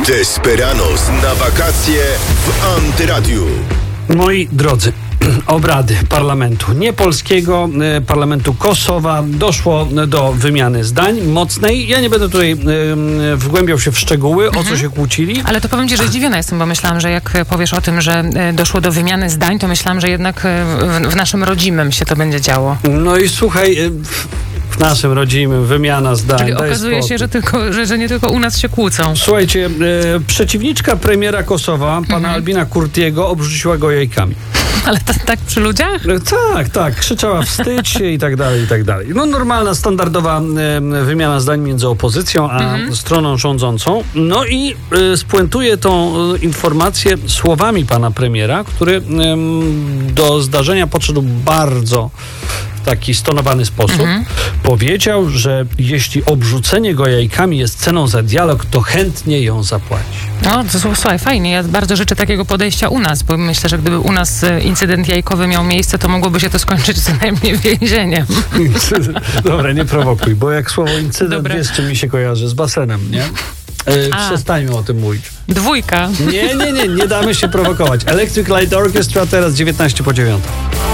Desperados na wakacje w Antyradiu. Moi drodzy, obrady parlamentu niepolskiego, parlamentu Kosowa. Doszło do wymiany zdań mocnej. Ja nie będę tutaj wgłębiał się w szczegóły, o co się kłócili. Ale to powiem ci, że zdziwiona jestem, bo myślałam, że jak powiesz o tym, że doszło do wymiany zdań, to myślałam, że jednak w naszym rodzimym się to będzie działo. No i słuchaj, w naszym rodzimym wymiana zdań. Czyli okazuje się, że nie tylko u nas się kłócą. Słuchajcie, przeciwniczka premiera Kosowa, pana Albina Kurtiego, obrzuciła go jajkami. Ale tak przy ludziach? Tak. Krzyczała wstydź się i tak dalej, i tak dalej. No normalna, standardowa wymiana zdań między opozycją a stroną rządzącą. No i spuentuje tą informację słowami pana premiera, który do zdarzenia podszedł bardzo w taki stonowany sposób. Powiedział, że jeśli obrzucenie go jajkami jest ceną za dialog, to chętnie ją zapłaci. No, to słuchaj, fajnie. Ja bardzo życzę takiego podejścia u nas, bo myślę, że gdyby u nas incydent jajkowy miał miejsce, to mogłoby się to skończyć co najmniej więzieniem. Dobra, nie prowokuj, bo jak słowo incydent, wiesz, czym mi się kojarzy? Z basenem, nie? Przestańmy o tym mówić. 2. Nie damy się prowokować. Electric Light Orchestra teraz 19:09.